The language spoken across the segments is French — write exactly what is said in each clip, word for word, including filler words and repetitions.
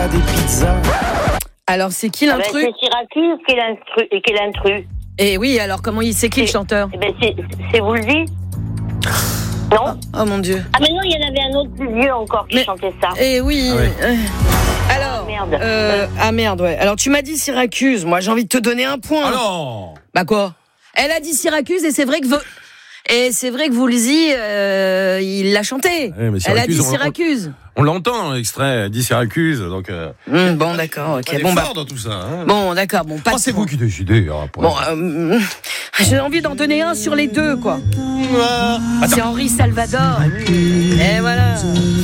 pas des pizzas. Alors, c'est qui Ah ben, l'intrus? c'est Syracuse qui est l'instru- qui est l'intrus. Eh oui, alors comment il c'est qui le C'est- chanteur? Eh ben, c'est, c'est Woolsey. Non? Oh mon Dieu. Ah mais non, il y en avait un autre plus vieux encore qui Mais- chantait ça. Eh oui. Ah ouais. euh, Alors, Ah, merde. euh, ah merde, ouais. Alors tu m'as dit Syracuse. Moi, j'ai envie de te donner un point. Ah non. Bah quoi? Elle a dit Syracuse et c'est vrai que vo- et c'est vrai que Woolsey, euh, il l'a chanté. Ouais, mais Elle a dit Syracuse, on- Syracuse. On l'entend, l'extrait, dit Syracuse, donc... Euh, Hum, bon, d'accord, ok. on est Bon, bah, fort dans tout ça. Hein. bon, d'accord, bon, pas Oh, de c'est point. vous qui décidez. hein, pour- Bon, euh, j'ai envie d'en donner un sur les deux, quoi. C'est Henri Salvador. Et voilà.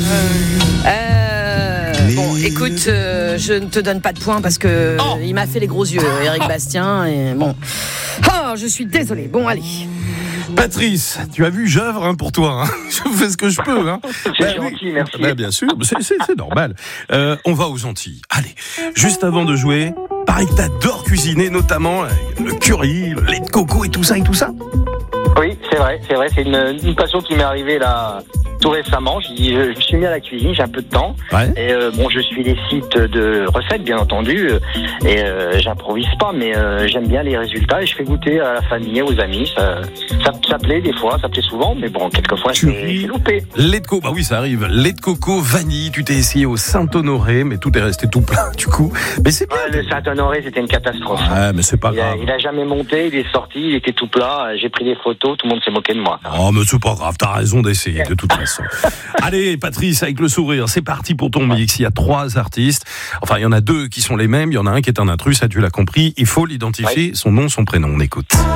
Euh, bon, écoute, euh, je ne te donne pas de points parce que Oh. il m'a fait les gros yeux, Éric Bastien. Et bon, oh, je suis désolée. Bon, allez. Patrice, tu as vu, j'œuvre hein, pour toi. Hein. Je fais ce que je peux. Hein. C'est Bah, gentil, merci. Bah, bien sûr, c'est, c'est, c'est normal. Euh, on va aux Antilles. Allez, juste avant de jouer, pareil que t'adores cuisiner, notamment euh, le curry, le lait de coco et tout ça et tout ça. Oui, c'est vrai, c'est vrai, c'est une, une passion qui m'est arrivée là tout récemment. Je, dis, je me suis mis à la cuisine, j'ai un peu de temps. Ouais. Et euh, bon, je suis des sites de recettes, bien entendu, euh, et euh, j'improvise pas, mais euh, j'aime bien les résultats et je fais goûter à la famille, aux amis. Ça, ça, ça plaît des fois, ça plaît souvent, mais bon, quelquefois c'est Curry. c'est loupé. Lait de coco, bah oui, ça arrive. Lait de coco, vanille, tu t'es essayé au Saint-Honoré, mais tout est resté tout plein du coup. Mais c'est bien. Ouais, le Saint-Honoré, c'était une catastrophe. Ouais, mais c'est pas Il a, grave. il a jamais monté, il est sorti, il était tout plat. J'ai pris des photos, tout le monde s'est moqué de moi. Oh, mais c'est pas grave, t'as raison d'essayer de toute façon. Allez, Patrice, avec le sourire, c'est parti pour ton mix. Il y a trois artistes. Enfin, il y en a deux qui sont les mêmes. Il y en a un qui est un intrus, ça tu l'as compris. Il faut l'identifier, son nom, son prénom. On écoute.